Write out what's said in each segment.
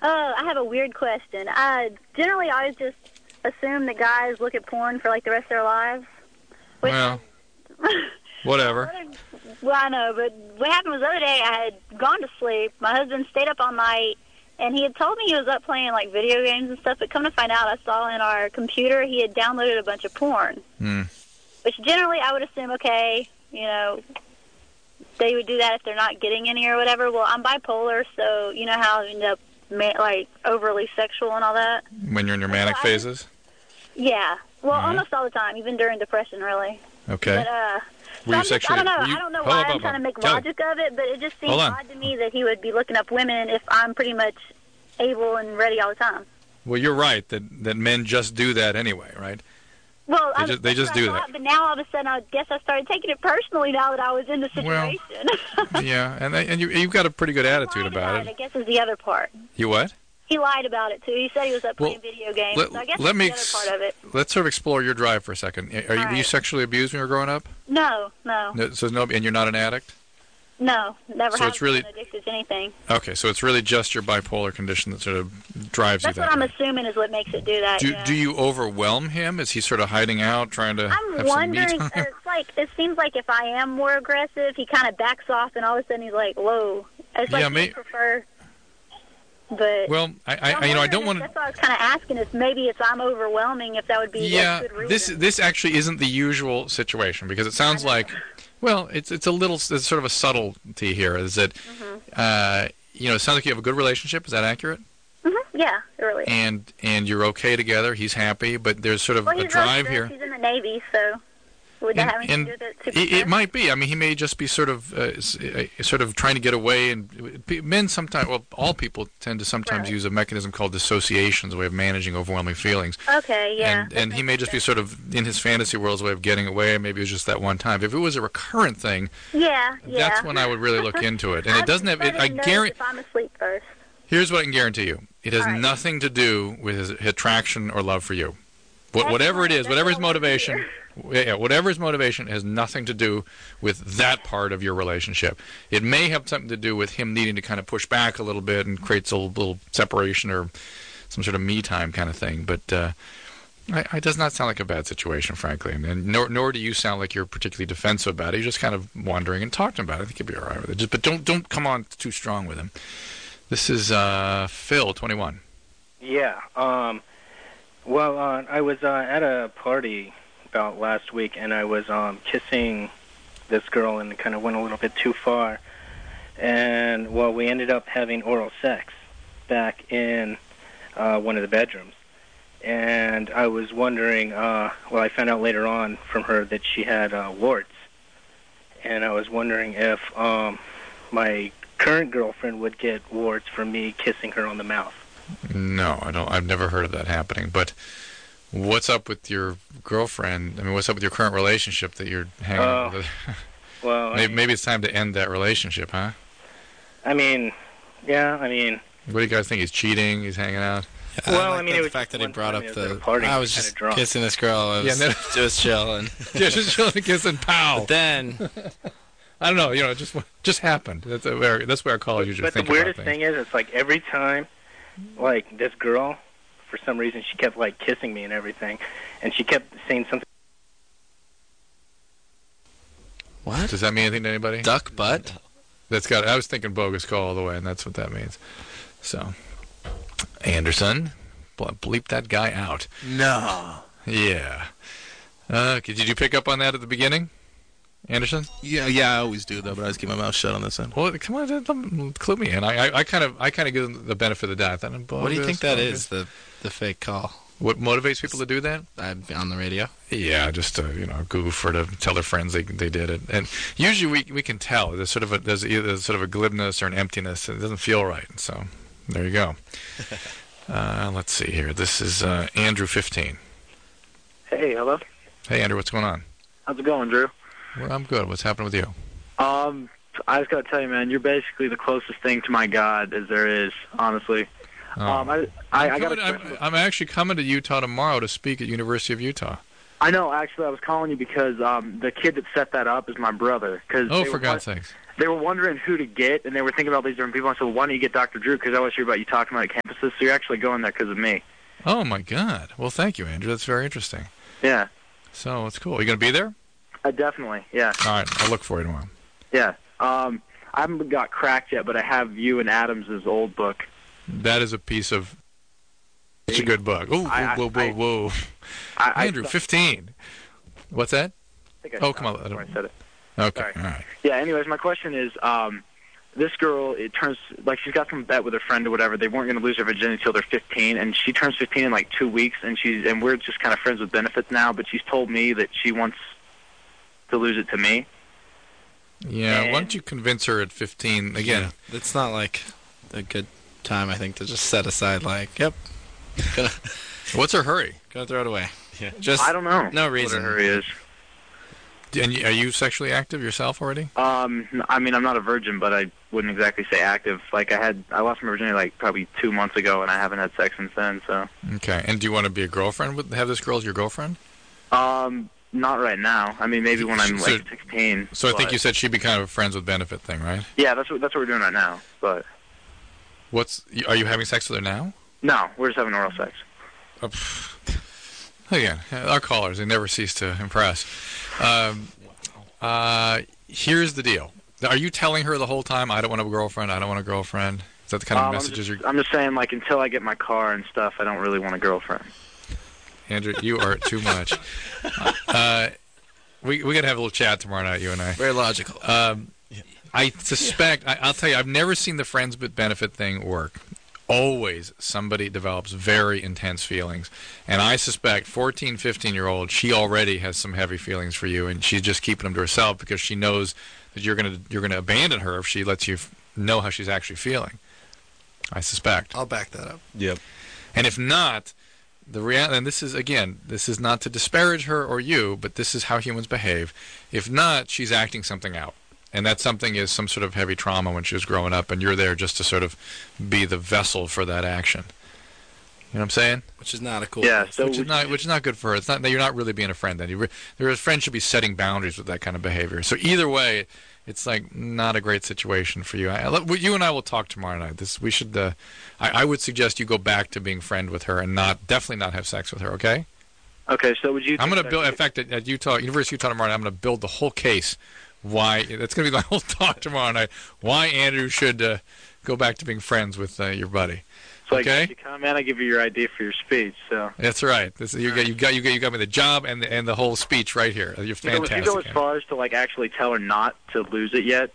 I have a weird question. Generally, I always just assume that guys look at porn for, like, the rest of their lives. Well, whatever. Well, I know, but what happened was the other day I had gone to sleep. My husband stayed up all night, and he had told me he was up playing, like, video games and stuff, but come to find out, I saw in our computer he had downloaded a bunch of porn. Which generally I would assume, okay, you know, they would do that if they're not getting any or whatever. Well, I'm bipolar, so you know how I end up, like, overly sexual and all that? When you're in your manic phases? Yeah. Well, almost all the time, even during depression, really. Okay. But, were you sexually... I don't know why I'm trying to make logic of it, but it just seems odd to me that he would be looking up women if I'm pretty much able and ready all the time. Well, you're right, that men just do that anyway, right? Well, they just do that. But now all of a sudden, I guess I started taking it personally now that I was in the situation. Well, yeah, and you've got a pretty good attitude about it. I guess is the other part. You what? He lied about it, too. He said he was up playing video games, so I guess that's the other part of it. Let's sort of explore your drive for a second. Were you sexually abused when you were growing up? No. So and you're not an addict? No, never have been addicted to anything. Okay, so it's really just your bipolar condition that sort of drives you that way. That's what I'm assuming is what makes it do that. Do you overwhelm him? Is he sort of hiding out, trying to have some me time? It seems like if I am more aggressive, he kind of backs off, and all of a sudden he's like, whoa. It's like he prefer... But well, I don't want to. That's what I was kind of asking. Is maybe if I'm overwhelming, if that would be a good reason. This actually isn't the usual situation because it sounds like, well, it's sort of a subtlety here. Is that it sounds like you have a good relationship. Is that accurate? Yeah, it really is. And you're okay together. He's happy, but there's sort of a drive here. He's in the Navy, so. Would that have anything to do with it? It might be. I mean, he may just be sort of trying to get away. And men sometimes, well, all people tend to sometimes use a mechanism called dissociation as a way of managing overwhelming feelings. Okay, yeah. And he may just be sort of in his fantasy world's way of getting away. Maybe it was just that one time. If it was a recurrent thing, that's when I would really look into it. And it doesn't have. I guarantee. If I'm asleep first. Here's what I can guarantee you: it has nothing to do with his attraction or love for you. Whatever it is, whatever his motivation. Whatever his motivation has nothing to do with that part of your relationship. It may have something to do with him needing to kind of push back a little bit and creates a little separation or some sort of me time kind of thing. But it does not sound like a bad situation, frankly. And nor do you sound like you're particularly defensive about it. You're just kind of wondering and talking about it. I think you'll be all right with it. But don't come on too strong with him. This is Phil, 21. Yeah. I was at a party about last week, and I was kissing this girl and kind of went a little bit too far. And, well, we ended up having oral sex back in one of the bedrooms. And I was wondering, I found out later on from her that she had warts. And I was wondering if my current girlfriend would get warts from me kissing her on the mouth. No, I don't. I've never heard of that happening, but... What's up with your girlfriend? I mean, what's up with your current relationship that you're hanging out with? Well, maybe it's time to end that relationship, huh? What do you guys think? He's cheating? He's hanging out? Yeah, it was the fact that he brought up I was just kissing this girl. I was just chilling. Just chilling and kissing, pow. But then... I don't know, it just happened. That's where our callers usually think about things. But the weirdest thing is, it's like every time, like, this girl... For some reason, she kept, like, kissing me and everything, and she kept saying something. What? Does that mean anything to anybody? Duck butt? I was thinking bogus call all the way, and that's what that means. So, Anderson, bleep that guy out. No. Yeah. Did you pick up on that at the beginning, Anderson? Yeah, I always do, though, but I just keep my mouth shut on this end. Well, come on, clue me in. I kind of give them the benefit of the doubt. What do you think that is, the fake call? What motivates people to do that? On the radio. Yeah, just to goof or to tell their friends they did it. And usually we can tell. There's either sort of a glibness or an emptiness. It doesn't feel right. So there you go. Let's see here. This is Andrew, 15. Hey, hello. Hey, Andrew. What's going on? How's it going, Drew? Well, I'm good. What's happening with you? I just got to tell you, man, you're basically the closest thing to my God as there is, honestly. I'm actually coming to Utah tomorrow to speak at University of Utah. I know. Actually, I was calling you because the kid that set that up is my brother. For God's sakes. They were wondering who to get, and they were thinking about these different people. I said, well, why don't you get Dr. Drew? Because I always hear about you talking about at campus emphasis, so you're actually going there because of me. Oh, my God. Well, thank you, Andrew. That's very interesting. Yeah. So, it's cool. Are you going to be there? Definitely, yeah. All right. I'll look for you tomorrow. Yeah. I haven't got Cracked yet, but I have you and Adams' old book. That is a piece of... It's a good book. Oh, whoa. Andrew, 15. What's that? Come on. I said it. Okay, Sorry. all right. Yeah, anyways, my question is, this girl, it turns, like, she's got some bet with her friend or whatever. They weren't going to lose their virginity until they're 15, and she turns 15 in, like, 2 weeks, and we're just kind of friends with benefits now, but she's told me that she wants to lose it to me. Yeah, why don't you convince her at 15, again. Yeah, it's not, like, a good time, I think, to just set aside, like, yep. What's her hurry? Gonna throw it away. Yeah. I don't know. No reason. What her hurry is. And are you sexually active yourself already? I mean, I'm not a virgin, but I wouldn't exactly say active. Like, I lost my virginity, like, probably 2 months ago, and I haven't had sex since then, so. Okay. And do you want to be a girlfriend? Have this girl as your girlfriend? Not right now. I mean, maybe when I'm, like, 16. So I think you said she'd be kind of a friends with benefit thing, right? Yeah, that's what we're doing right now, but. Are you having sex with her now? No, we're just having oral sex. Again, our callers, they never cease to impress. Here's the deal. Are you telling her the whole time, I don't want a girlfriend, I don't want a girlfriend? Is that the kind of messages you're... I'm just saying, like, until I get my car and stuff, I don't really want a girlfriend. Andrew, you are too much. We got to have a little chat tomorrow night, you and I. Very logical. I suspect, I'll tell you, I've never seen the friends with benefit thing work. Always somebody develops very intense feelings. And I suspect 14, 15-year-old, she already has some heavy feelings for you, and she's just keeping them to herself because she knows that you're gonna abandon her if she lets you know how she's actually feeling. I suspect. I'll back that up. Yep. And if not, and this is not to disparage her or you, but this is how humans behave. If not, she's acting something out. And that something is some sort of heavy trauma when she was growing up, and you're there just to sort of be the vessel for that action. You know what I'm saying? Which is not a cool. Yeah. So which is not good for her. It's not that you're not really being a friend. Then a friend should be setting boundaries with that kind of behavior. So either way, it's like not a great situation for you. You and I will talk tomorrow night. We should. I would suggest you go back to being friend with her and definitely not have sex with her. Okay? Okay. So would you? I'm going to build. In fact, at University of Utah tomorrow night, I'm going to build the whole case. Why that's going to be my whole talk tomorrow night. Why Andrew should go back to being friends with your buddy? So okay. You come in, I give you your idea for your speech. So that's right. You got me the job and the whole speech right here. You're fantastic. Would you go as far as to like actually tell her not to lose it yet?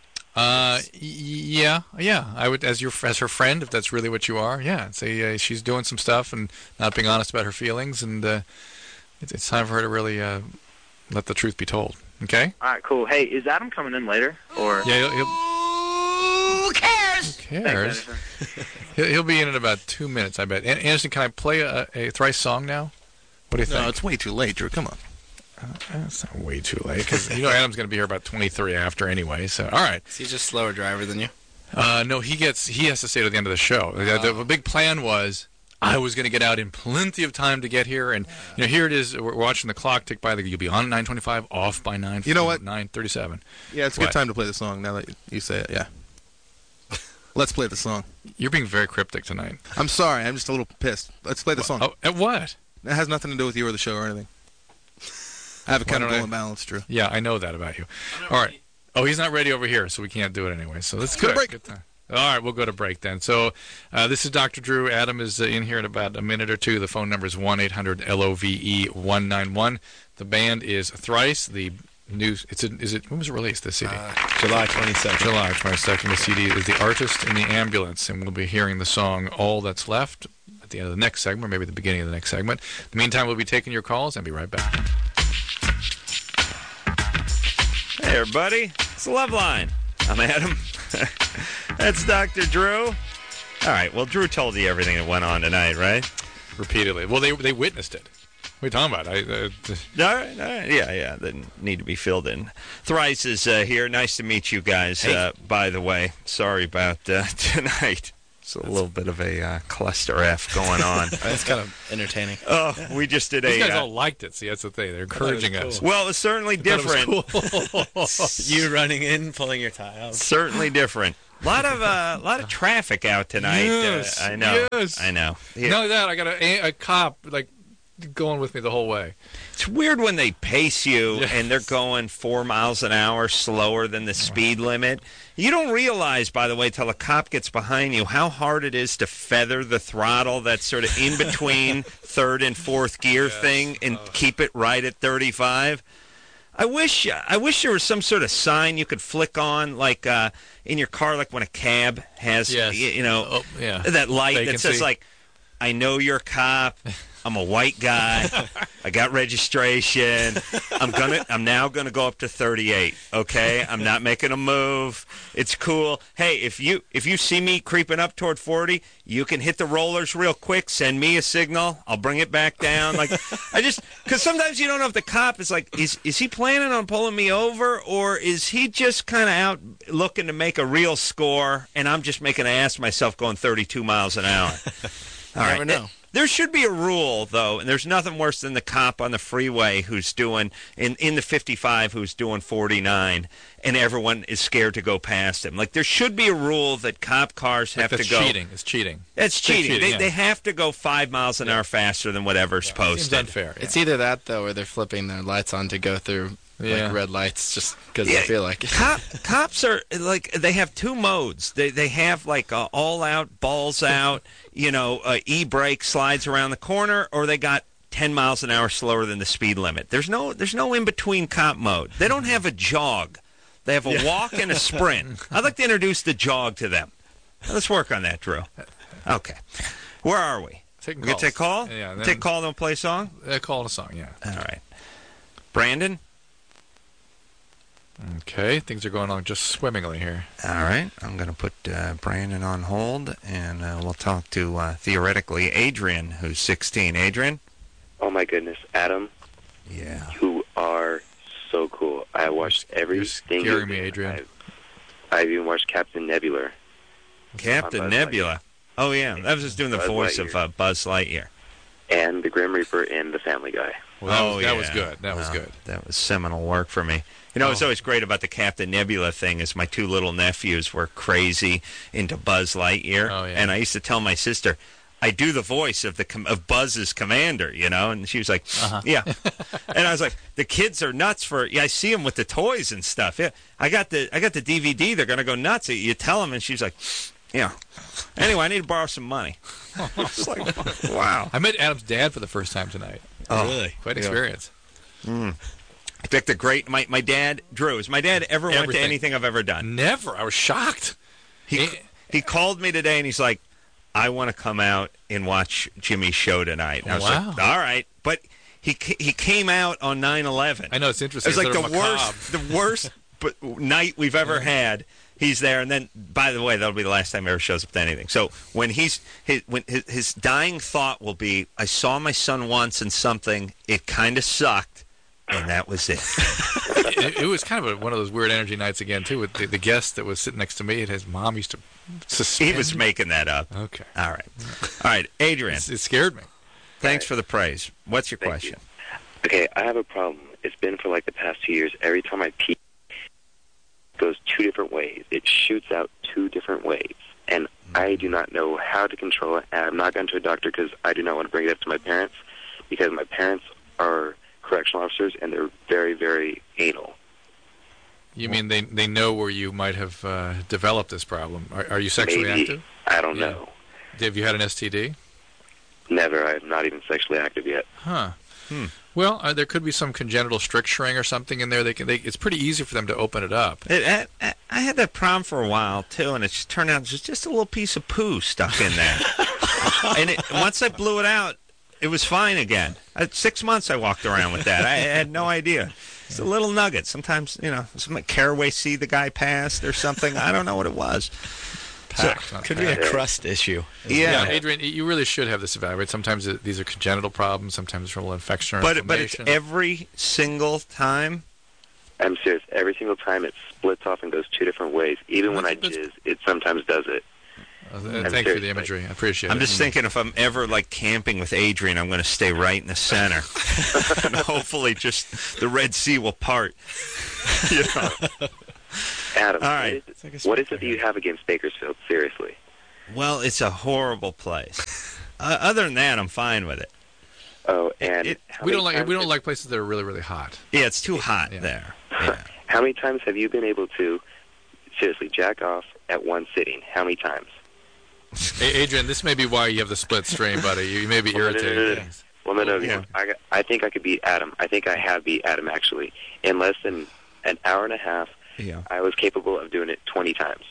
Yeah. I would, as her friend, if that's really what you are. Yeah, say she's doing some stuff and not being honest about her feelings, and it's time for her to really let the truth be told. Okay. All right. Cool. Hey, is Adam coming in later? Or yeah, Who cares? Who cares? He'll be in about 2 minutes, I bet. Anderson, can I play a Thrice song now? What do you think? No, it's way too late, Drew. Come on. It's not way too late because Adam's going to be here about 23 after anyway. So all right. Is he just a slower driver than you? No, he has to stay to the end of the show. The big plan was I was going to get out in plenty of time to get here, and here it is. We're watching the clock tick by. You'll be on at 9:25, off by 9. You know what? 9:37. Yeah, it's a good time to play the song. Now that you say it, yeah. Let's play the song. You're being very cryptic tonight. I'm sorry. I'm just a little pissed. Let's play the song. Oh, at what? It has nothing to do with you or the show or anything. I have a chemical imbalance, Drew. Yeah, I know that about you. All right. Oh, he's not ready over here, so we can't do it anyway. So let's go to break. Good time. All right, we'll go to break then. So this is Dr. Drew. Adam is in here in about a minute or two. The phone number is 1-800-LOVE-191. The band is Thrice. The news. When was it released? This CD. July 22nd. July 22nd. The CD is The Artist in the Ambulance, and we'll be hearing the song All That's Left at the end of the next segment, or maybe the beginning of the next segment. In the meantime, we'll be taking your calls and be right back. Hey, everybody. It's the Love Line. I'm Adam. That's Dr. Drew. All right. Well, Drew told you everything that went on tonight, right? Repeatedly. Well, they witnessed it. What are you talking about? All right. Yeah. They need to be filled in. Thrice is here. Nice to meet you guys, hey. By the way. Sorry about tonight. It's a little bit of a cluster F going on. It's kind of entertaining. Oh, we just did These guys all liked it. See, that's the thing. They're encouraging us. Cool. Well, it's certainly different. You running in, pulling your tie out. Certainly different. A lot of traffic out tonight. Yes, I know. Yes. I know. Yeah. Not only that, I got a cop going with me the whole way. It's weird when they pace you and they're going 4 miles an hour slower than the speed limit. You don't realize, by the way, till a cop gets behind you, how hard it is to feather the throttle, that sort of in between third and fourth gear thing, and keep it right at 35. I wish there was some sort of sign you could flick on, like in your car, like when a cab has, that light that says, like, I know you're a cop. I'm a white guy. I got registration. I'm now gonna go up to 38. Okay, I'm not making a move. It's cool. Hey, if you see me creeping up toward 40, you can hit the rollers real quick. Send me a signal. I'll bring it back down. Like, because sometimes you don't know if the cop is like, is he planning on pulling me over, or is he just kind of out looking to make a real score, and I'm just making an ass of myself going 32 miles an hour. All right. Never know. There should be a rule, though, and there's nothing worse than the cop on the freeway who's doing, in the 55, who's doing 49, and everyone is scared to go past him. Like, there should be a rule that cop cars have to go. It's cheating. It's cheating. They have to go 5 miles an hour faster than whatever's posted. Seems unfair. It's either that, though, or they're flipping their lights on to go through like red lights just because they feel like it. Cops are like, they have two modes. They have like all out, balls out, e-brake slides around the corner, or they got 10 miles an hour slower than the speed limit. There's no in between cop mode. They don't have a jog. They have a walk and a sprint. I'd like to introduce the jog to them. Let's work on that, Drew. Okay. Where are we? Taking calls. We can take call? Yeah. Take call, then we'll play a song? Call and a song, yeah. All right. Brandon? Okay, things are going on just swimmingly here. All right, I'm going to put Brandon on hold, and we'll talk to, theoretically, Adrian, who's 16. Adrian? Oh, my goodness. Adam? Yeah. You are so cool. I watched everything. You're scaring me, Adrian. I've even watched Captain Nebula. Captain Nebula? Oh, yeah. I was just doing the voice of Buzz Lightyear. And the Grim Reaper and the Family Guy. Well, that was good. That was good. That was seminal work for me. What's always great about the Captain Nebula thing is my two little nephews were crazy into Buzz Lightyear. Oh, yeah. And I used to tell my sister, I do the voice of of Buzz's commander, and she was like, yeah. And I was like, the kids are nuts for, I see them with the toys and stuff. Yeah, I got the DVD. They're going to go nuts. You tell them, and she's like, yeah. Anyway, I need to borrow some money. I was like, wow. I met Adam's dad for the first time tonight. Oh, really? Quite an experience. I think the great, my dad, Drew, has my dad ever went to anything I've ever done? Never. I was shocked. He called me today, and he's like, I want to come out and watch Jimmy's show tonight. And I was like, all right. But he came out on 9/11. I know, it's interesting. It was like the worst night we've ever had. He's there, and then, by the way, that'll be the last time he ever shows up to anything. So when his dying thought will be, I saw my son once in something, it kind of sucked, and that was it. It was kind of one of those weird energy nights again, too, with the guest that was sitting next to me, and his mom used to suspend. He was making that up. Okay. All right, Adrian. It scared me. Thanks for the praise. What's your question? Okay, I have a problem. It's been for like the past 2 years. Every time I pee, it goes two different ways. It shoots out two different ways. And I do not know how to control it. And I'm not going to a doctor because I do not want to bring it up to my parents, because my parents are correctional officers, and they're very, very anal. You mean they know where you might have developed this problem? Are you sexually active? I don't know. Have you had an STD? Never. I'm not even sexually active yet. Huh. Well, there could be some congenital stricturing or something in there. It's pretty easy for them to open it up. I had that problem for a while, too, and it just turned out just a little piece of poo stuck in there. And once I blew it out, it was fine again. 6 months I walked around with that. I had no idea. It's a little nugget. Sometimes, some caraway seed the guy passed or something. I don't know what it was. Could be a crust issue. Yeah, Adrian, you really should have this evaluated. Sometimes these are congenital problems. Sometimes it's from infection or inflammation. But it's every single time? I'm serious. Every single time it splits off and goes two different ways. Even when I jizz, it sometimes does it. Thank you for the imagery. I appreciate it. I'm just thinking if I'm ever camping with Adrian, I'm going to stay right in the center. And hopefully just the Red Sea will part. Adam, all right. What is it that you have against Bakersfield? Seriously. Well, it's a horrible place. Other than that, I'm fine with it. Oh, and we don't like places that are really, really hot. Yeah, it's too hot there. Yeah. How many times have you been able to seriously jack off at one sitting? How many times? Adrian, this may be why you have the split stream, buddy. You may be irritated. No. Yeah. I think I could beat Adam. I think I have beat Adam, actually. In less than an hour and a half, I was capable of doing it 20 times.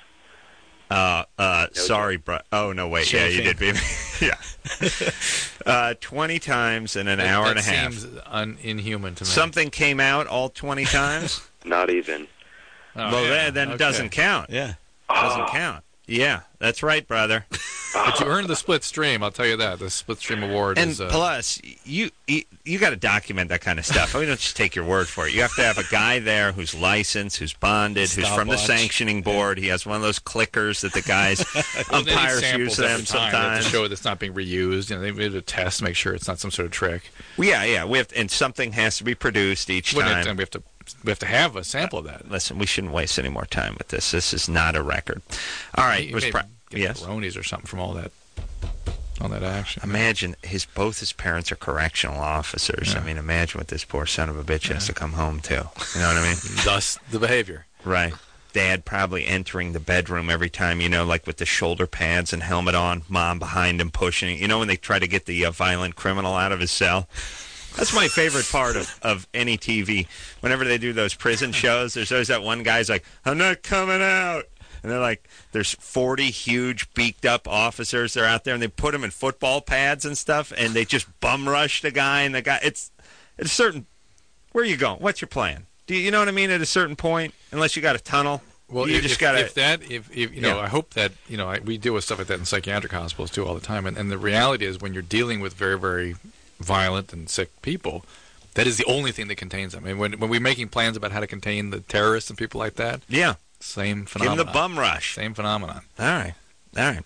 Sorry, bro. Oh, no, wait. Yeah, you did beat me. Yeah. 20 times in an hour and a half. That seems inhuman to me. Something came out all 20 times? Not even. Then it doesn't count. Yeah. Doesn't count. Yeah, that's right, brother. But you earned the split stream, I'll tell you that. The split stream award and is... plus, you got to document that kind of stuff. We don't just take your word for it. You have to have a guy there who's licensed, who's bonded, who's from the sanctioning board. He has one of those clickers that the guys, umpires use them sometimes. To show that it's not being reused. They have to test, make sure it's not some sort of trick. Well, yeah. And something has to be produced each time. And we have to have a sample of that. Listen, we shouldn't waste any more time with this. This is not a record. All right. Yes. Bronies or something from all that action. Imagine both his parents are correctional officers. Yeah. I mean, imagine what this poor son of a bitch has to come home to. You know what I mean? Thus the behavior. Right. Dad probably entering the bedroom every time, like with the shoulder pads and helmet on, mom behind him pushing. When they try to get the violent criminal out of his cell? That's my favorite part of any TV. Whenever they do those prison shows, there's always that one guy's like, I'm not coming out. And they're like, there's 40 huge, beaked-up officers. They're out there, and they put them in football pads and stuff, and they just bum rush the guy. And the guy, it's a certain, where are you going? What's your plan? Do you know what I mean? At a certain point, unless you got a tunnel, well, you just got to. I hope that we deal with stuff like that in psychiatric hospitals too all the time. And the reality is, when you're dealing with very, very violent and sick people, that is the only thing that contains them. I mean, when we're making plans about how to contain the terrorists and people like that, same phenomenon. Give them the bum rush. Same phenomenon. All right.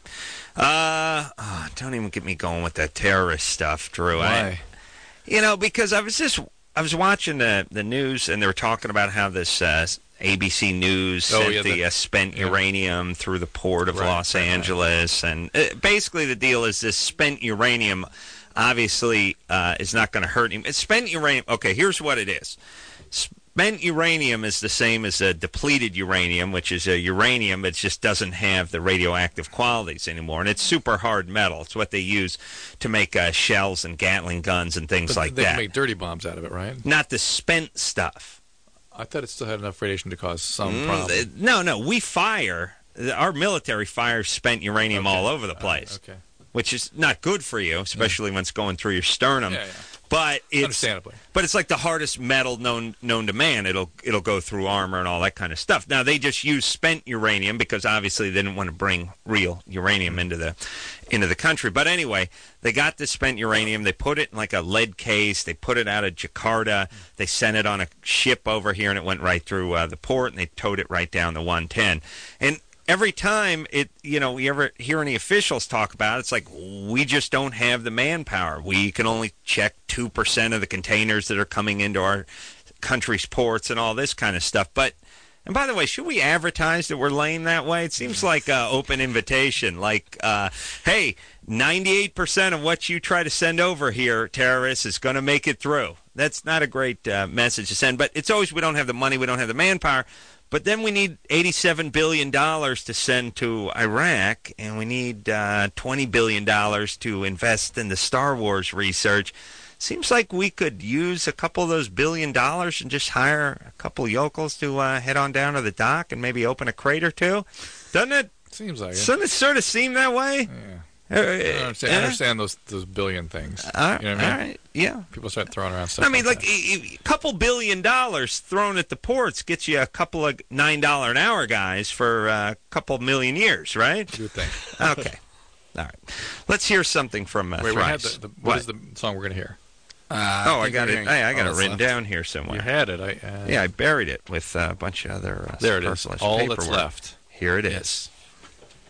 Don't even get me going with that terrorist stuff, Drew. Why? Because I was watching the news, and they were talking about how this ABC News sent the spent uranium through the port of Los Angeles, and basically the deal is this spent uranium obviously is not going to hurt him. It's spent uranium. Okay, here's what it is. Spent uranium is the same as a depleted uranium, which is a uranium that just doesn't have the radioactive qualities anymore. And it's super hard metal. It's what they use to make shells and Gatling guns and things like that. They can make dirty bombs out of it, right? Not the spent stuff. I thought it still had enough radiation to cause some problem. No. We fire. Our military fires spent uranium all over the place. Which is not good for you, especially when it's going through your sternum. Yeah. But it's understandably. But it's like the hardest metal known to man. It'll go through armor and all that kind of stuff. Now they just use spent uranium because obviously they didn't want to bring real uranium into the country. But anyway, they got this spent uranium. They put it in like a lead case. They put it out of Jakarta. They sent it on a ship over here, and it went right through the port. And they towed it right down the 110. And every time we ever hear any officials talk about it, it's like, we just don't have the manpower. We can only check 2% of the containers that are coming into our country's ports and all this kind of stuff. And by the way, should we advertise that we're lame that way? It seems like an open invitation. Like, hey, 98% of what you try to send over here, terrorists, is going to make it through. That's not a great message to send. But it's always, we don't have the money, we don't have the manpower. But then we need $87 billion to send to Iraq, and we need $20 billion to invest in the Star Wars research. Seems like we could use a couple of those $1 billion and just hire a couple yokels to head on down to the dock and maybe open a crate or two. Doesn't it? Seems like it. Doesn't it sort of seem that way? Yeah. I understand those billion things. You know what I mean? All right. Yeah. People start throwing around stuff. I mean, like a couple $1 billion thrown at the ports gets you a couple of $9 an hour guys for a couple million years, right? You would think. Okay. All right. Let's hear something from Thrice. What is the song we're going to hear? I got it. I got it written down here somewhere. You had it. I buried it with a bunch of other there it is. paperwork. All that's left. Here it is.